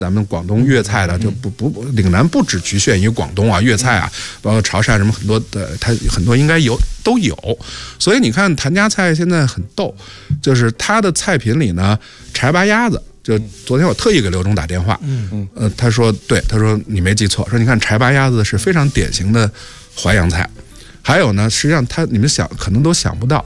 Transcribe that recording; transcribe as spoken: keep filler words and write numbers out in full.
咱们广东粤菜的就不不岭南不只局限于广东啊，粤菜啊，包括潮汕什么很多的，它很多应该有都有。所以你看谭家菜现在很逗，就是它的菜品里呢，柴八鸭子。就昨天我特意给刘总打电话，嗯嗯，呃，他说对，他说你没记错，说你看柴八鸭子是非常典型的淮扬菜，还有呢，实际上他你们想可能都想不到，